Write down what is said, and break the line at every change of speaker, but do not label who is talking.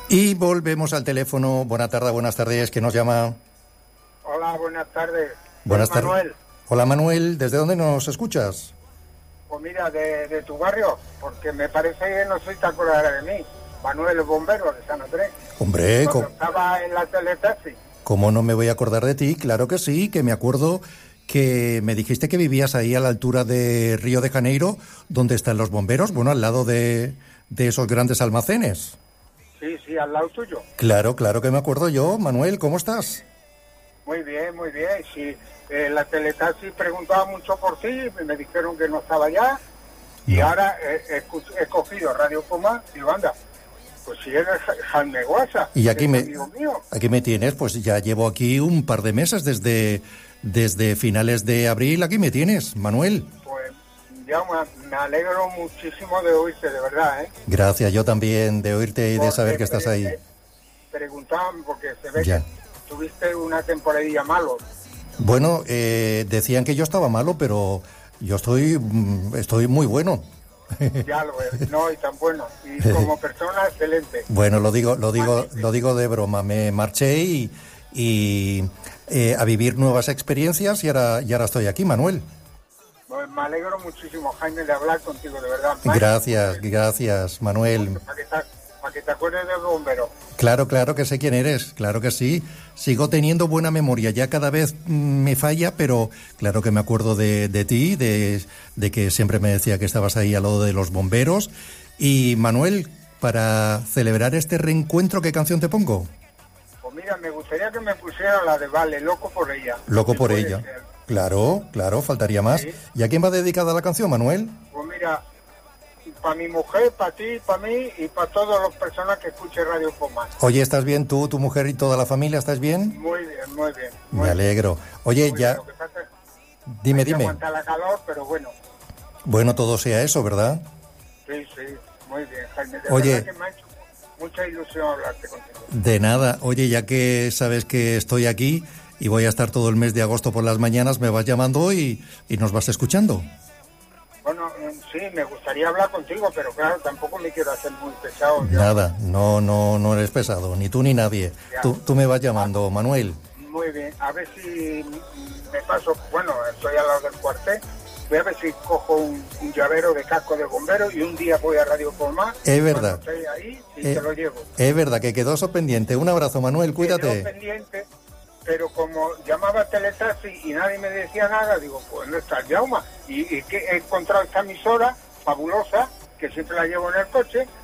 Y volvemos al teléfono. Buenas tardes. ¿Quién nos llama?
Hola, buenas tardes.
Buenas
Soy
tardes.
Manuel.
Hola, Manuel. ¿Desde dónde nos escuchas?
Pues mira, de tu barrio, porque me parece que no sé si te acordarás de mí. Manuel, el bombero de San Andrés.
Hombre,
Cuando estaba en la teletaxi.
¿cómo no me voy a acordar de ti? Claro que sí, que me acuerdo que me dijiste que vivías ahí a la altura de Río de Janeiro, donde están los bomberos, bueno, al lado de esos grandes almacenes.
Sí, al lado tuyo.
Claro que me acuerdo yo. Manuel, ¿cómo estás?
Muy bien. Sí, la teletaxi preguntaba mucho por ti, me dijeron que no estaba allá. Y
No.
ahora he cogido Radio Coma y digo, anda, pues si eres Jaime Guasa,
Y aquí
que es amigo mío.
aquí me tienes, pues ya llevo aquí un par de meses, desde finales de abril, aquí me tienes, Manuel.
Pues ya me alegro muchísimo de oírte, de verdad, ¿eh?
Gracias, yo también, de oírte y de saber
Porque
que estás ahí.
preguntaban, porque se ve
Ya.
que tuviste una temporadilla malo.
Bueno, decían que yo estaba malo, pero yo estoy muy bueno.
Ya lo ves, no, y tan bueno. Y como persona, excelente.
Bueno, lo digo
Magnífico.
de broma. Me marché y a vivir nuevas experiencias y ahora estoy aquí, Manuel.
Pues me alegro muchísimo, Jaime, de hablar contigo, de verdad.
Gracias, Manuel.
Para que te acuerdes del bombero.
Claro que sé quién eres, claro que sí. Sigo teniendo buena memoria, ya cada vez me falla, pero claro que me acuerdo de ti, de que siempre me decía que estabas ahí al lado de los bomberos. Y Manuel, para celebrar este reencuentro, ¿qué canción te pongo?
Pues mira, me gustaría que me pusiera la de Vale, Loco por ella.
Loco
Si
por
puede
ella.
ser.
Claro, faltaría más.
Sí.
¿Y a quién va dedicada la canción, Manuel?
Pues mira, para mi mujer, para ti, para mí y para todas las personas que escuchen Radio Coma.
Oye, ¿estás bien tú, tu mujer y toda la familia? ¿Estás bien?
Muy bien, muy bien.
Me alegro. Oye,
Muy
ya,
bien. Lo que pasa es que
dime.
hay que aguantar la calor, pero bueno.
Bueno, todo sea eso, ¿verdad?
Sí, muy bien, Jaime. De
Oye.
verdad que me ha hecho mucha ilusión hablarte contigo.
De nada. Oye, ya que sabes que estoy aquí y voy a estar todo el mes de agosto por las mañanas, me vas llamando y nos vas escuchando.
Bueno, sí, me gustaría hablar contigo, pero claro, tampoco me quiero hacer muy pesado.
Nada, no eres pesado, ni tú ni nadie.
Ya.
Tú me vas llamando, Manuel.
Muy bien, a ver si me paso, bueno, estoy al lado del cuartel, voy a ver si cojo un llavero de casco de bombero y un día voy a Radio Colmar.
Es verdad.
Cuando esté ahí, y te lo llevo.
Es verdad que quedó eso pendiente. Un abrazo, Manuel, cuídate.
Quedó pendiente, pero como llamaba a teletaxi y nadie me decía nada, digo, pues no está el Jauma. Y que he encontrado esta emisora fabulosa, que siempre la llevo en el coche,